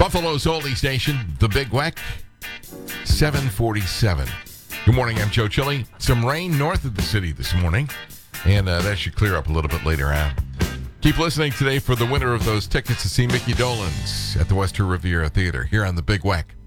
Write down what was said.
Buffalo's only station, The Big Weck, 747. Good morning, I'm Joe Chili. Some rain north of the city this morning, and that should clear up a little bit later on. Keep listening today for the winner of those tickets to see Mickey Dolenz at the Western Riviera Theater here on The Big Weck.